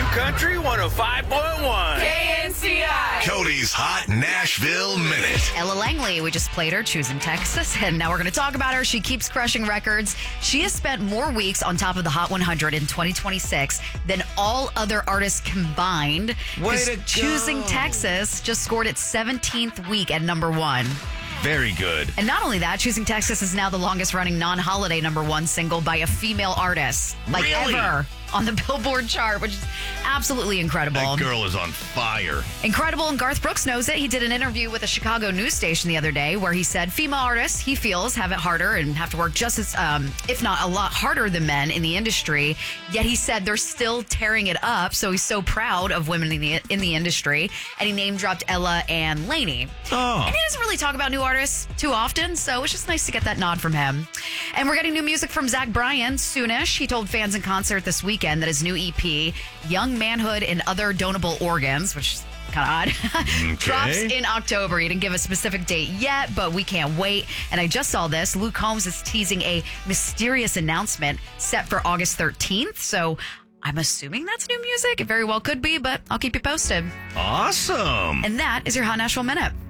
Country 105.1. KNCI. Cody's Hot Nashville Minute. Ella Langley, we just played her, Choosing Texas, and now we're going to talk about her. She keeps crushing records. She has spent more weeks on top of the Hot 100 in 2026 than all other artists combined. Way to go. Choosing Texas just scored its 17th week at number one. Very good. And not only that, Choosing Texas is now the longest running non-holiday number one single by a female artist. Really? Ever on the Billboard chart, which is absolutely incredible. That girl is on fire. Incredible, and Garth Brooks knows it. He did an interview with a Chicago news station the other day where he said female artists, he feels, have it harder and have to work just as, if not a lot harder than men in the industry. Yet he said they're still tearing it up, so he's so proud of women in the industry. And he name-dropped Ella and Lainey. Oh. And he doesn't really talk about new artists too often, so it's just nice to get that nod from him. And we're getting new music from Zach Bryan soonish. He told fans in concert this weekend that his new EP, Young Manhood and Other Donable Organs, which is kind of odd, drops in October. He didn't give a specific date yet, but we can't wait. And I just saw this. Luke Combs is teasing a mysterious announcement set for August 13th. So I'm assuming that's new music. It very well could be, but I'll keep you posted. Awesome. And that is your Hot Nashville Minute.